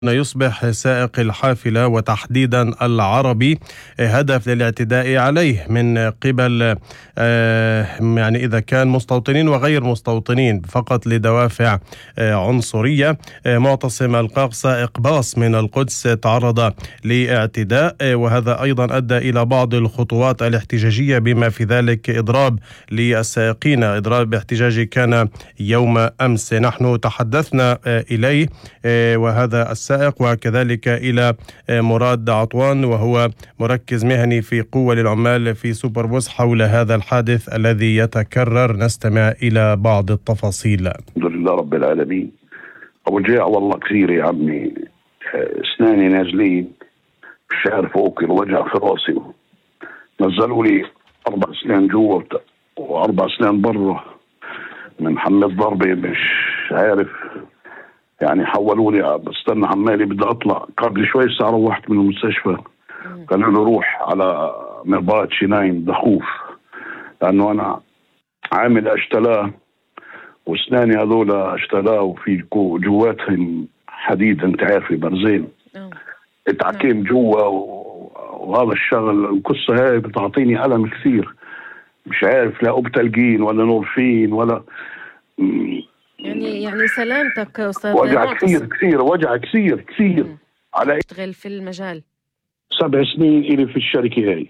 يصبح سائق الحافلة وتحديدا العربي هدف للاعتداء عليه من قبل يعني إذا كان مستوطنين وغير مستوطنين فقط لدوافع عنصرية. معتصم القاق سائق باص من القدس تعرض لاعتداء، وهذا أيضا أدى إلى بعض الخطوات الاحتجاجية بما في ذلك إضراب للسائقين. إضراب احتجاجي كان يوم أمس، نحن تحدثنا إليه وهذا السائق وكذلك إلى مراد عطوان وهو مركز مهني في قوة للعمال في سوبر بوس حول هذا الحادث الذي يتكرر. نستمع إلى بعض التفاصيل. الحمد لله رب العالمين. أوجاع والله كثير يا عمي، أسناني نازلين، مش عارف أوكل، وجع في راسي. نزلوا لي 4 أسنان جوا و4 أسنان برا من حمل ضربة، مش عارف يعني. حولوا لي، بستنى عمالي بدي اطلع. قبل شوي الساعه روحت من المستشفى، قالوا لي روح على مرباط شناين دخوف، لانه انا عامل اشتلاه واسناني هذول اشتلاه وفي جواتهم حديد، انت عارفه، برزين اتعكيم جوا وهذا الشغل. القصه هاي بتعطيني الم كثير، مش عارف لا اوبتالجين ولا نورفين ولا يعني سلامتك أستاذ. وجع كثير وجع كثير على اشتغل في المجال 7 سنين إلي في الشركة هاي.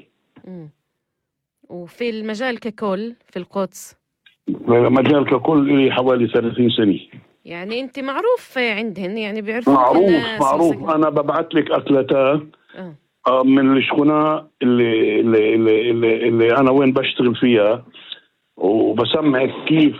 وفي المجال ككل في القدس؟ المجال ككل إلي حوالي 30 سنة. يعني أنت معروف عندهن، يعني بيعرفوا معروف. أنا ببعت لك أكلتات من الشخناء اللي أنا وين بشتغل فيها، وبسمعك كيف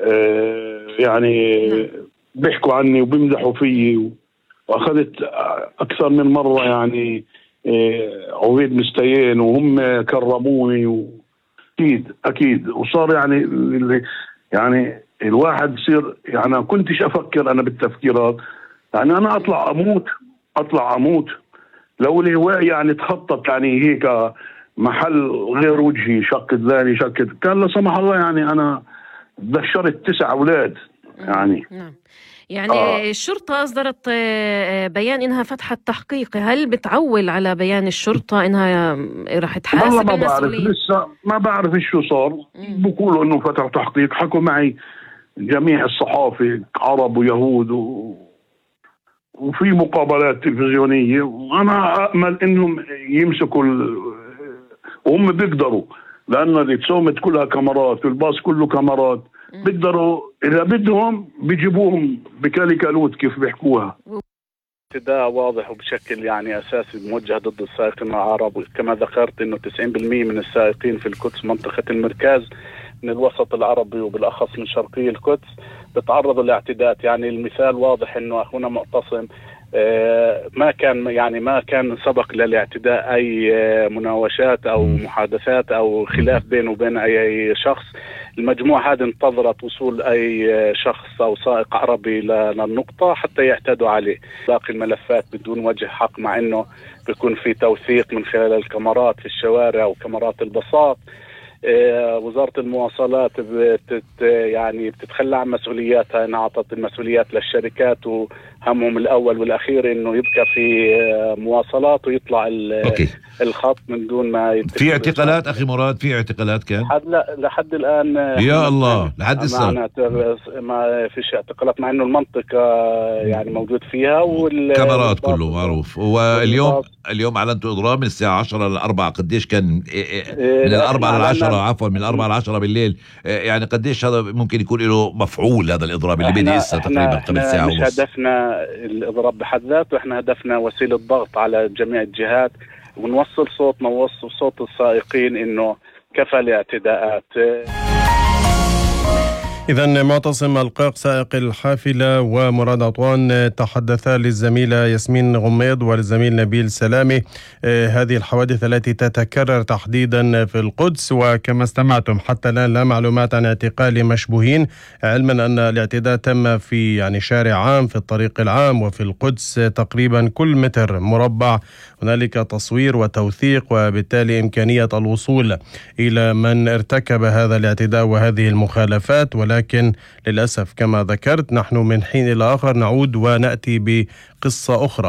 يعني بيحكوا عني وبيمدحوا فيي، واخذت اكثر من مره يعني عويد مستيين وهم كرموني اكيد. وصار يعني الواحد بصير يعني كنتش افكر انا بالتفكيرات، يعني انا اطلع اموت لو الهواء يعني تخطط يعني هيك محل غير وجهي، شق ذاني شقت، كان لا سمح الله يعني انا بشرت 9 أولاد يعني. يعني الشرطة أصدرت بيان إنها فتحت تحقيق، هل بتعول على بيان الشرطة إنها رح تحاسب والله ما بعرف، لسه ما بعرف شو صار. بقولوا إنه فتح تحقيق، حكوا معي جميع الصحافة عرب ويهود وفي مقابلات تلفزيونية، وأنا أأمل إنهم يمسكوا وهم بيقدروا، لأن التصومت كلها كاميرات والباص كله كاميرات، بيقدروا إذا بدهم بيجيبوهم بكاليكالوت كيف بيحكوها. اعتداء واضح وبشكل يعني أساسي موجه ضد السائقين العرب، كما ذكرت إنه 90% من السائقين في القدس منطقة المركز من الوسط العربي وبالأخص من شرقي القدس بتعرضوا لاعتداءات. يعني المثال واضح إنه أخونا معتصم ما كان سبق للاعتداء أي مناوشات أو محادثات أو خلاف بينه وبين أي شخص. المجموعة هذه انتظرت وصول أي شخص أو سائق عربي للنقطة حتى يعتدوا عليه. باقي الملفات بدون وجه حق، مع أنه بيكون في توثيق من خلال الكاميرات في الشوارع وكاميرات البساط. وزارة المواصلات بتتخلى عن مسؤولياتها، انها اعطت المسؤوليات للشركات، وهمهم الاول والاخير انه يبقى في مواصلات ويطلع الخط من دون ما في اعتقالات. اخي مراد، في اعتقالات كان لحد الان يا الله لحد الساعة ما فيش اعتقالات، مع انه المنطقة يعني موجود فيها والكاميرات كله معروف. واليوم اعلنتوا اضراب من الساعة 10 ل4. قديش كان من 4 ل10 عفوا من 4 ل10 بالليل؟ يعني قديش هذا ممكن يكون له مفعول هذا الإضراب اللي بدي هسه تقريبا قبل ساعة ونص؟ مش هدفنا الإضراب بحد ذاته، احنا هدفنا وسيلة ضغط على جميع الجهات ونوصل صوتنا ووصل صوت السائقين انه كفى الاعتداءات. إذن معتصم القاق سائق الحافلة ومراد عطوان تحدثا للزميلة ياسمين غميض وللزميل نبيل سلامي. هذه الحوادث التي تتكرر تحديدا في القدس، وكما استمعتم حتى الآن لا معلومات عن اعتقال مشبوهين، علما أن الاعتداء تم في شارع عام في الطريق العام وفي القدس تقريبا كل متر مربع هنالك تصوير وتوثيق، وبالتالي إمكانية الوصول إلى من ارتكب هذا الاعتداء وهذه المخالفات. ولكن للأسف كما ذكرت نحن من حين إلى آخر نعود ونأتي بقصة أخرى.